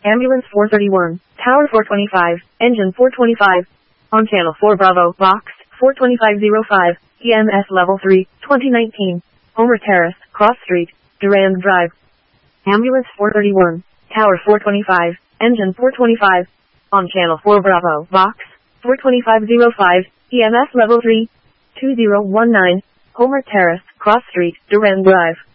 Ambulance 431, Tower 425, Engine 425. On Channel 4 Bravo, Box 42505, EMS Level 3, 2019. Homer Terrace, Cross Street, Durand Drive. Ambulance 431, Tower 425, Engine 425. On Channel 4 Bravo, Box 42505, EMS Level 3, 2019. Homer Terrace, Cross Street, Durand Drive.